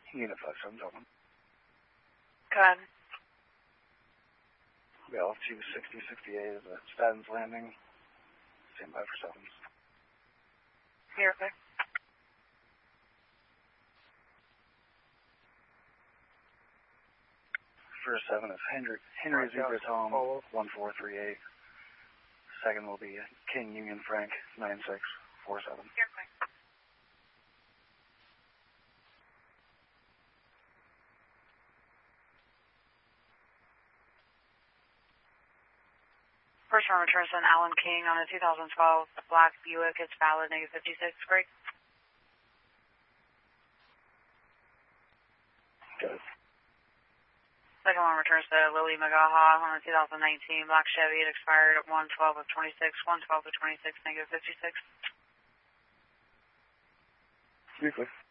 Unit 57's open. Go ahead. We all 26068 is at Statton's Landing. Stand by for 7s. You're okay. First 7 is Henry Zebra's home, 1438. Second will be King Union Frank, 9647. You're okay. First one returns on Alan King on a 2012 black Buick. It's valid, -56. Great. Good. Second one returns to Lily Magaha on a 2019 black Chevy. It expired at 112 of 26, 112 of 26, -56. You're clear.